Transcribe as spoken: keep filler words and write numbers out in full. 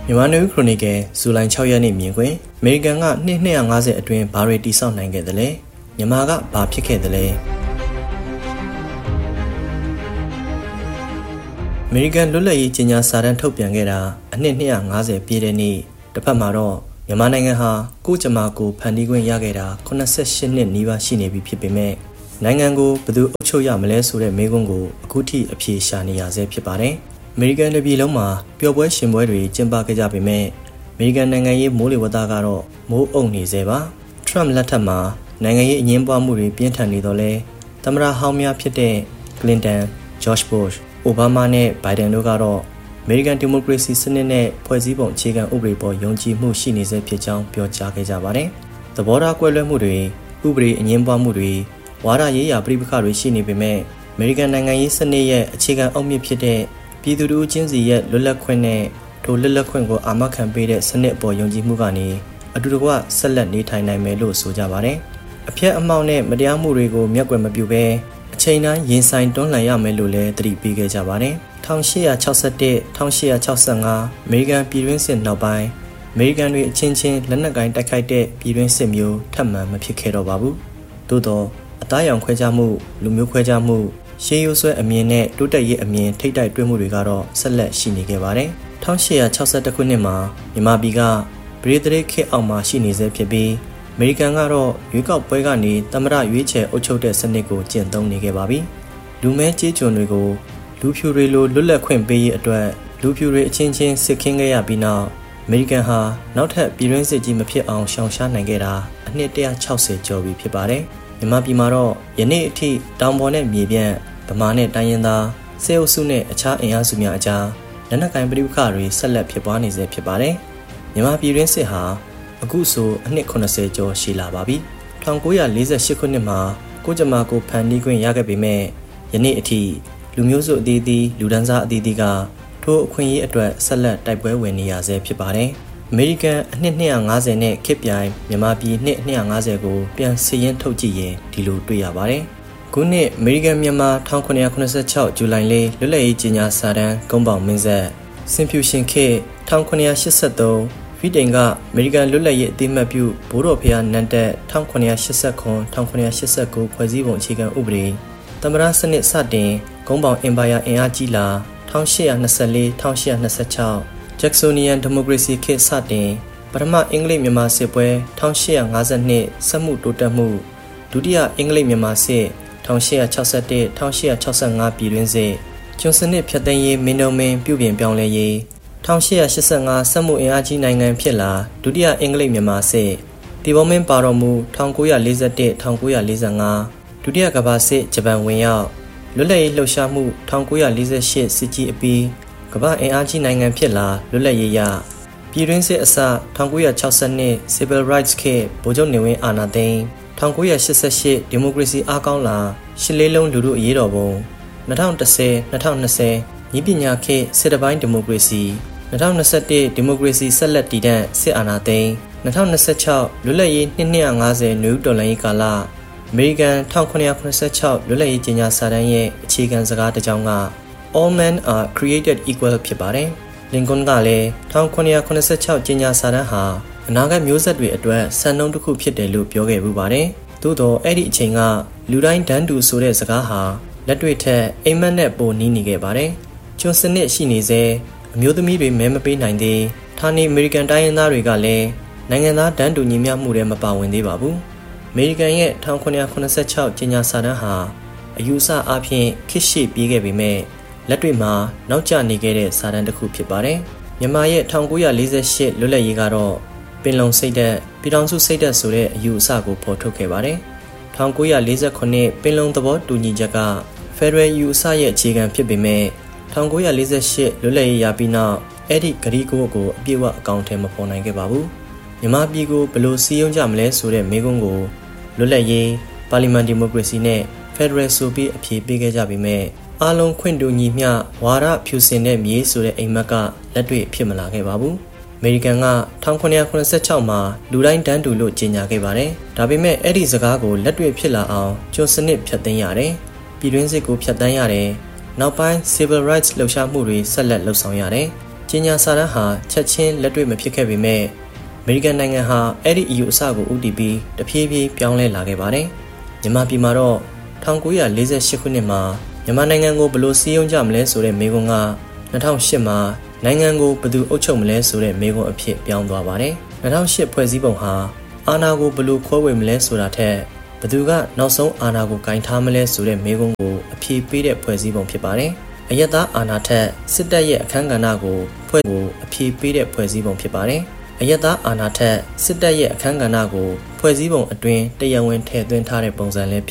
မြန်မာနွေခရိုနီကယ်ဇူလိုင်၆ရက်နေ့မြင်ကွင်းအမေရိကန်ကနှစ်နှစ်၅၀အတွင်းဘာတွေတိစောက်နိုင်ခဲ့သလဲမြန်မာကဘာဖြစ်ခဲ့သလဲအမေရိကန်လွတ်လပ်ရေးကြေညာစာတမ်းထုတ်ပြန်ခဲ့တာအနှစ်နှစ်၅၀ပြည့်တဲ့နေ့တစ်ဖက်မှာတော့မြန်မာနိုင်ငံဟာကိုယ့်ကြမ္မာကိုဖန်တီးခွင့်ရခဲ့တာ၈၈နှစ်နီးပါးရှိနေပြီဖြစ်ပေမဲ့နိုင်ငံကိုဘယ်သူအုပ်ချုပ်ရမလဲဆိုတဲ့မေးခွန်းကိုအခုထိအဖြေရှာနေရဆဲဖြစ်ပါတယ်အမေရိကန်ပြည်လုံးမှာပျော်ပွဲရှင်ပွဲတွေကျင်းပခဲ့ကြပေမဲ့အမေရိကန်နိုင်ငံရေးမိုးလေဝသကတော့မိုးအုံနေစေပါထရမ့်လက်ထက်မှာနိုင်ငံရေးအငြင်းပွားမှုတွေပြင်းထန်နေတော့လဲသမ္မတဟောင်းများဖြစ်တဲ့ကလင်တန်ဂျော့ချ်ဘုရှ်အိုဘားမားနဲ့ဘိုင်ဒန်တို့ကတော့အမေရိကန်ဒီမိုကရေစီစနစ်နဲ့ဖွဲ့စည်းပုံအခြေခံဥပဒေပေါ်ယုံကြည်မှုရှိနေစေဖြစ်ကြောင်းပြောကြားခဲ့ကြပါတယ်သဘောထားကွဲလွဲမှုတွေဥပဒေအငြင်းပွားမှုတွေဝါဒရေးရာပြည်ပခါတွေရှိနေပေမဲ့အမေရိကန်နိုင်ငံရေးစနစ်ရဲ့အခြေခံအုတ်မြစ်ဖြစ်တဲ့ပြည်သူ့တို့ချင်းစီရဲ့လွတ်လပ်ခွင့်နဲ့ထိုလွတ်လပ်ခွင့်ကိုအာမခံပေးတဲ့စနစ်အပေါ်ယုံကြည်မှုကနေအတူတကွဆက်လက်နေထိုင်နိုင်မယ်လို့ဆိုကြပါတယ်။အဖျက်အမှောက်နဲ့မတရားမှုတွေကိုမျက်ကွယ်မပြုဘဲအချိန်တိုင်းရင်ဆိုင်တွန်းလှန်ရမယ်လို့လည်းသတိပေးခဲ့ကြပါတယ်။၁၈၆၁-၁၈၆၅အမေရိကန်ပြည်တွင်းစစ်နောက်ပိုင်းအမေရိကန်တွေအချင်းချင်းလက်နက်ကိုင်တိုက်ခိုက်တဲ့ပြည်တွင်းစစ်မျိုးထပ်မံမဖြစ်ခဲ့တော့ပါဘူး။သို့သောအသားရောင်ခွဲခြားမှုလူမျိုးခွဲခြားမှုရှေးရိုးဆွဲအမြင်နဲ့တိုးတက်ရေးအမြင်ထိတ်တိုက်တွဲမှုတွေကတော့ဆက်လက်ရှိနေခဲ့ပါတယ်။၁၈၆၁ခုနှစ်မှာမြန်မာပြည်ကဗြိတိန်ခေတ်အောက်မှာရှိနေဆဲဖြစ်ပြီးအမေရိကန်ကတော့ရွေးကောက်ပွဲကနေသမ္မတရွေးချယ်အုပ်ချုပ်တဲ့စနစ်ကိုကျင့်သုံးနေခဲ့ပါပြီ။လူမဲကြေးကျွန်တွေကိုလူဖြူတွေလိုလွတ်လပ်ခွင့်ပေးရေးအတွက်လူဖြူတွေအချင်းချင်းစစ်ခင်းခဲ့ရပြီးနောက်အမေရိကန်ဟာနောက်ထပ်ပြည်တွင်းစစ်ကြီးမဖြစ်အောင်ရှောင်ရှားနိုင်ခဲ့တာအနှစ်၁၆၀ကျော်ပြီဖြစ်ပါတယ်။မြန်မာပြည်မှာတော့ယနေ့အထိတောင်ပေါ်နဲ့မြေပြန့်ဗမာနဲ့တိုင်းရင်းသားစေအုပ်စုနဲ့အခြားအင်အားစုများအကြားလက်နက်ကိုင်ပဋိပက္ခတွေဆက်လက်ဖြစ်ပွားနေဆဲဖြစ်ပါတယ်။မြန်မာပြည်တွင်းစစ်ဟာအခုဆိုအနှစ်၇၀ကျော်ရှိလာပါပြီ။၁၉၄၈ခုနှစ်မှာကိုကြမ္မာကိုဖန်တီးခွင့်ရခဲ့ပေမဲ့ယနေ့အထိလူမျိုးစုအသီးသီးလူဒန်းစားအသီးသီးကထိုအခွင့်အရေးအတွက်ဆက်လက်တိုက်ပွဲဝင်နေရဆဲဖြစ်ပါတယ်။အမေရိကန်အနှစ်၂၅၀နဲ့ခေတ်ပြိုင်မြန်မာပြည်နှစ်၂၅၀ကိုပြန်စည်ရင်းထုတ်ကြည့်ရင်ဒီလိုတွေ့ရပါတယ်။ခုနှစ်အမေရိကန်မြန်မာ၁၉၇၆ဇူလိုင်လေးလွတ်လပ်ရေးကြေညာစာတမ်းကုန်းပေါင်မင်းဆက်စင်ဖြူရှင်ခေတ်၁၉၈၃ဗီတိန်ကအမေရိကန်လွတ်လပ်ရေးအသိအမှတ်ပြုဘိုးတော်ဖျားနန်းတက်၁၉၈၇-၁၉၈၉ဖွဲ့စည်းပုံအခြေခံဥပဒေသမ္မတစနစ်စတင်ကုန်းပေါင်အင်ပါယာအင်အားကြီးလာ၁၈၂၄-၁၈၂၆ဂျက်ဆိုနီယန်ဒီမိုကရေစီခေတ်စတင်ပထမအင်္ဂလိပ်မြန်မာစစ်ပွဲ၁၈၅၂စက်မှုတိုးတက်မှုဒုတိယအင်္ဂလိပ်မြန်မာစစ်၁၈၆၁-၁၈၆၅ပြည်တွင်းစစ်ကျွန်းစနစ်ဖြတ်သိမ်းရေးမင်းတို့မင်းပြုပြင်ပြောင်းလဲရေး၁၈၈၅စက်မှုအင်အားကြီးနိုင်ငံဖြစ်လာဒုတိယအင်္ဂလိပ်မြန်မာစစ်တီဘောမင်းပါတော်မူ၁၉၄၁-၁၉၄၅ဒုတိယကမ္ဘာစစ်ဂျပန်ဝင်ရောက်လွတ်လပ်ရေးလှုပ်ရှားမှု၁၉၄၈စစ်ကြီးအပြီးကမ္ဘာအင်အားကြီးနိုင်ငံဖြစ်လာလွတ်လပ်ရေးရပြည်တွင်းစစ်အစ၁၉၆၂ Civil Rights ခေတ်ဗိုလ်ချုပ်နေဝင်းအာဏာသိမ်း၁၉၈၈ဒီမိုကရေစီအားကောင်းလာရှစ်လေးလုံးလူထုအရေးတော်ပုံ၂၀၁၀-၂၀၂၀ညီပညာခေတ်စစ်တပိုင်းဒီမိုကရေစီ၂၀၂၁ဒီမိုကရေစီဆက်လက်တည်တံ့စစ်အာဏာသိမ်း၂၀၂၆လွတ်လပ်ရေးနှစ်၂၅၀နွေဦးတော်လှန်ရေးကာလအမေရိကန်၁၉၇၆လွတ်လပ်ရေးကြေညာစာတမ်းရဲ့အခြေခံစကားတစ်ကြောင်းက All men are created equal ဖြစ်ပါတယ်။လင်ကွန်းကလည်း၁၉၇၆ကြေညာစာတမ်းဟာအနာဂတ်မျိုးဆက်တွေအတွက်စံနှုန်းတစ်ခုဖြစ်တယ်လို့ပြောခဲ့ပူပါတယ်။သို့တော့အဲ့ဒီအချိန်ကလူတိုင်းတန်းတူဆိုတဲ့စကားဟာလက်တွေ့ထက်အိမ်မက်နဲ့ပိုနီးနေခဲ့ပါတယ်။ကျွန်းစနစ်ရှိနေစေအမျိုးသမီးတွေမဲမပေးနိုင်သေးဌာနေအမေရိကန်တိုင်းရင်းသားတွေကလည်းနိုင်ငံသားတန်းတူညီမျှမှုတွေမပါဝင်သေးပါဘူး။အမေရိကန်ရဲ့၁၉၇၆ကြေညာစာတမ်းဟာအယူအဆအဖြစ်ခေတ်ရှေ့ပြေးခဲ့ပေမဲ့လက်တွေ့မှာနောက်ကျနေခဲ့တဲ့စာတမ်းတစ်ခုဖြစ်ပါတယ်။မြန်မာရဲ့၁၉၄၈လွတ်လပ်ရေးကတော့ပင်လုံစိတ်ဓာတ်ပြည်ထောင်စုစိတ်ဓာတ်ဆိုတဲ့အယူအဆကိုဖော်ထုတ်ခဲ့ပါတယ်။၁၉၄ခုပင်လုံသဘောတူညီချက်ကဖက်ဒရယ်ယူအဆရဲ့အခြေခံဖြစ်ပေမဲ့၁၉၄၈လွတ်လပ်ရေးရပြီးနောက်အဲ့ဒီဂရီကိုကိုအပြည့်အဝအကောင့်ထဲမပေါ်နိုင်ခဲ့ပါဘူး။မြန်မာပြည်ကိုဘယ်လိုစည်းရုံးကြမလဲဆိုတဲ့မေးခွန်းကိုလွတ်လပ်ရေးပါလီမန်ဒီမိုကရေစီနဲ့ဖက်ဒရယ်ဆိုပြီးအဖြေပေးခဲ့ကြပေမဲ့အားလုံးခွင့်တူညီမျှဝါဒဖြူစင်တဲ့မြေဆိုတဲ့အိမ်မက်ကလက်တွေ့ဖြစ်မလာခဲ့ပါဘူး။အမေရိကန်က၁၉၇၆မှာလူတိုင်းတန်းတူလို့ကြေညာခဲ့ပါတယ်။ဒါပေမဲ့အဲ့ဒီစကားကိုလက်တွေ့ဖြစ်လာအောင်ကျွန်းစနစ်ဖြတ်သိမ်းရတယ်။ပြည်တွင်းစစ်ကိုဖြတ်တန်းရတယ်။နောက်ပိုင်း Civil Rights လှုပ်ရှားမှုတွေဆက်လက်လှုပ်ဆောင်ရတယ်။ကြေညာစာတမ်းဟာချက်ချင်းလက်တွေ့မဖြစ်ခဲ့ပေမဲ့အမေရိကန်နိုင်ငံဟာအဲ့ဒီအယူအဆကိုဦးတည်ပြီးတဖြည်းဖြည်းပြောင်းလဲလာခဲ့ပါတယ်။မြန်မာပြည်မှာတော့၁၉၄၈ခုနှစ်မှာမြန်မာနိုင်ငံကိုဘယ်လိုစည်းရုံးကြမလဲဆိုတဲ့မေးခွန်းက၂၀၀၈မှာနိုင်ငံကိုဘယ်သူအုပ်ချုပ်မလဲဆိုတဲ့မေးခွန်းအဖြစ်ပြောင်းသွားပါတယ်။၂၀၀၈ဖွဲ့စည်းပုံဟာအာဏာကိုဘယ်လိုခွဲဝေမလဲဆိုတာထက်ဘယ်သူကနောက်ဆုံးအာဏာကိုကင်ထားမလဲဆိုတဲ့မေးခွန်းကိုအဖြေပေးတဲ့ဖွဲ့စည်းပုံဖြစ်ပါတယ်။အယက်သားအာဏာထက်စစ်တပ်ရဲ့အခမ်းကဏ္ဍကိုဖွဲ့ကိုအဖြေပေးတဲ့ဖွဲ့စည်းပုံဖြစ်ပါတယ်။အယက်သားအာဏာထက်စစ်တပ်ရဲ့အခမ်းကဏ္ဍကိုဖွဲ့စည်းပုံအတွင်းတရားဝင်ထည့်သွင်းထားတဲ့ပုံစံလေး